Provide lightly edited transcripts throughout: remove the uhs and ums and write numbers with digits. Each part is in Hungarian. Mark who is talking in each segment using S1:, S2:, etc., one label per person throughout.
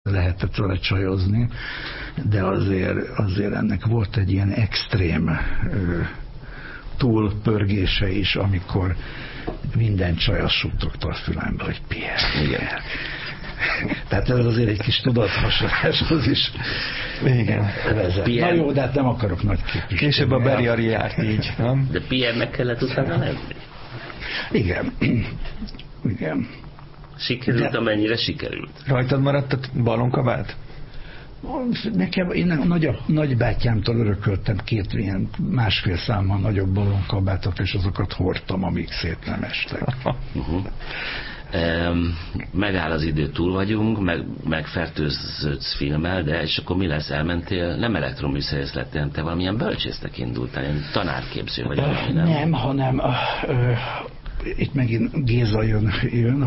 S1: lehetett vele csajozni, de azért ennek volt egy ilyen extrém túlpörgése is, amikor minden csaj azt suttogta a fülembe, hogy Pierre. Tehát ez azért egy kis tudathasaláshoz is vezet. Na jó, de hát nem akarok nagy képviselni.
S2: Később a Beriari járt így, nem?
S3: De Pierre-nek kellett utána lenni?
S1: Igen.
S3: Sikerült, amennyire sikerült.
S2: Rajtad maradt a ballonkabát?
S1: Nekem, én nagybátyámtól örököltem 2 ilyen 1,5 számmal nagyobb ballonkabátot, és azokat hordtam, amíg szét nem estek.
S3: Megáll az idő, túl vagyunk, megfertőződsz filmmel, de és akkor mi lesz? Elmentél, nem elektroműszerész lettél, te valamilyen bölcsésznek indultál, ilyen tanárképző vagy valami, nem?
S1: Nem, hanem itt megint Géza jön,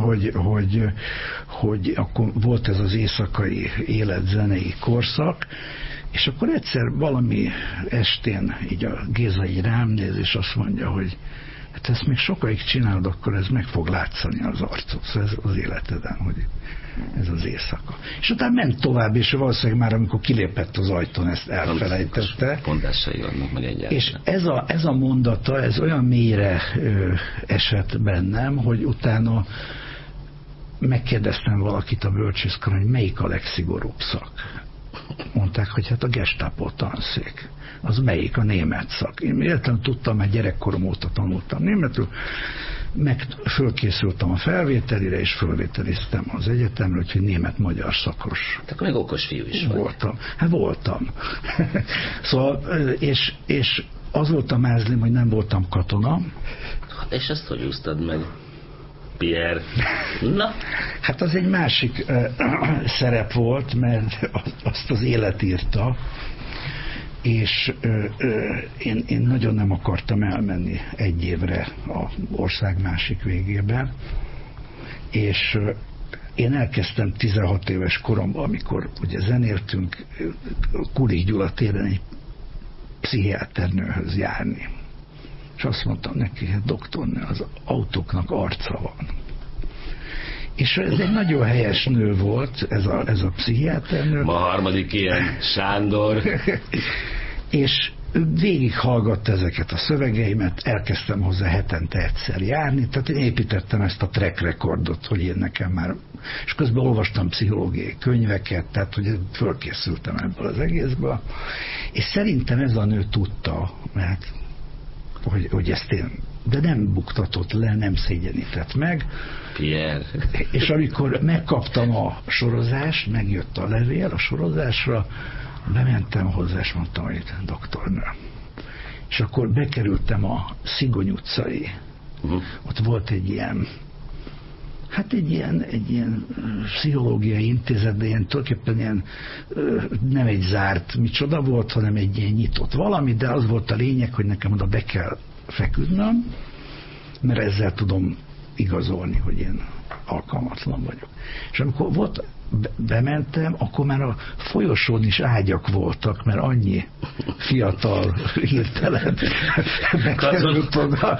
S1: hogy akkor volt ez az éjszakai életzenei korszak, és akkor egyszer valami estén így a Géza így rám néz, és azt mondja, hogy hát ezt még sokáig csinálod, akkor ez meg fog látszani az arcod, szóval ez az életeden, hogy ez az éjszaka. És utána ment tovább, és valószínűleg már amikor kilépett az ajtón, ezt elfelejtette.
S3: Pontásai vannak meg egyáltalán.
S1: És ez a mondata, ez olyan mélyre esett bennem, hogy utána megkérdeztem valakit a bölcsészkaron, hogy melyik a legszigorúbb szak. Mondták, hogy hát a Gestapo tanszék. Az melyik? A német szak. Én értem tudtam, mert gyerekkorom óta tanultam németül, meg fölkészültem a felvételire, és fölvételiztem az egyetemre, úgyhogy német-magyar szakos.
S3: Tehát akkor még okos fiú is vagy.
S1: Voltam. Hát voltam. Szóval, és az volt a mázlim, hogy nem voltam katona.
S3: És ezt hogy úsztad meg, Pierre? Na?
S1: Hát az egy másik szerep volt, mert azt az élet írta, és én nagyon nem akartam elmenni 1 évre az ország másik végébe, és én elkezdtem 16 éves koromban, amikor ugye zenéltünk, Kulik Gyula téren egy pszichiáternőhöz járni. És azt mondtam neki, hogy doktornő, az autóknak arca van. És ez egy nagyon helyes nő volt, ez a pszichiáternő.
S3: Ma a harmadik ilyen, Sándor.
S1: És ő végighallgatta ezeket a szövegeimet, elkezdtem hozzá hetente egyszer járni, tehát én építettem ezt a track recordot, hogy én nekem már, és közben olvastam pszichológiai könyveket, tehát hogy fölkészültem ebből az egészből, és szerintem ez a nő tudta, mert hogy ezt én, de nem buktatott le, nem szégyenített meg.
S3: Pierre.
S1: És amikor megkaptam a sorozást, megjött a levél a sorozásra, bementem hozzá, és mondtam, hogy doktornő. És akkor bekerültem a Szigony utcai. Ott volt egy ilyen pszichológiai intézet, de ilyen tulajdonképpen ilyen, nem egy zárt micsoda volt, hanem egy ilyen nyitott valami, de az volt a lényeg, hogy nekem oda be kell feküdnöm, mert ezzel tudom igazolni, hogy én alkalmatlan vagyok. És amikor bementem, akkor már a folyosón is ágyak voltak, mert annyi fiatal, hirtelen bekerült oda.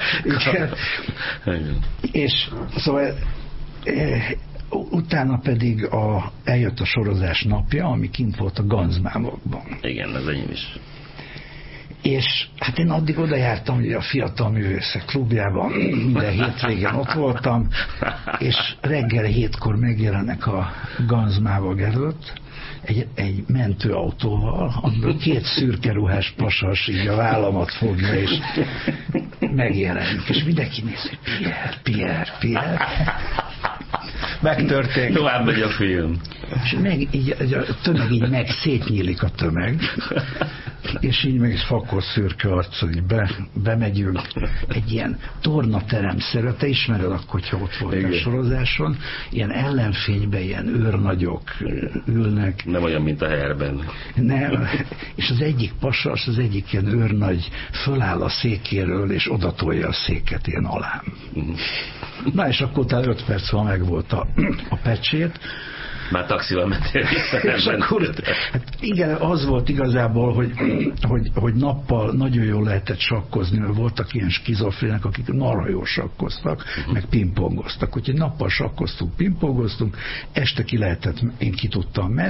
S1: És szóval utána pedig eljött a sorozás napja, ami kint volt a Ganzmámokban.
S3: Igen, ez enyém is.
S1: És hát én addig oda jártam, hogy a Fiatal Művészek Klubjában minden hétvégén ott voltam, és reggel 7-kor megjelennek a Ganzmávag előtt egy mentőautóval, amiből 2 szürke ruhás pasas így a vállamat fogja, és megjelenik, és mindenki néz, hogy Pierre.
S2: Megtörtént.
S3: Tovább megy a film.
S1: És így a tömeg így szétnyílik a tömeg, és így meg egy fakos szürke arccal így bemegyünk egy ilyen tornateremszerű, te ismered akkor, hogyha ott volt a sorozáson, ilyen ellenfényben ilyen őrnagyok ülnek. Nem
S3: olyan, mint a Herben.
S1: Nem, és az egyik pasas, az egyik ilyen őrnagy föláll a székéről, és odatolja a széket ilyen alám. Na, és akkor utána 5 perc van, meg volt a pecsét.
S3: Már taxival mentél vissza.
S1: És akkor, hát igen, az volt igazából, hogy nappal nagyon jól lehetett sakkozni, mert voltak ilyen skizofrének, akik marha jól sakkoztak, meg pingpongoztak. Úgyhogy nappal sakkoztunk, pingpongoztunk, este ki tudtam menni,